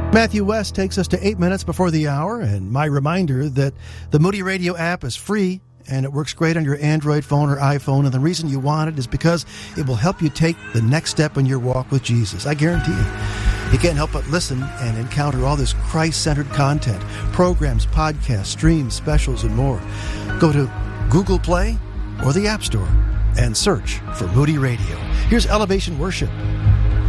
Matthew West takes us to 8 minutes before the hour, and my reminder that the Moody Radio app is free and it works great on your Android phone or iPhone, and the reason you want it is because it will help you take the next step in your walk with Jesus. I guarantee you. You can't help but listen and encounter all this Christ-centered content, programs, podcasts, streams, specials, and more. Go to Google Play or the App Store and search for Moody Radio. Here's Elevation Worship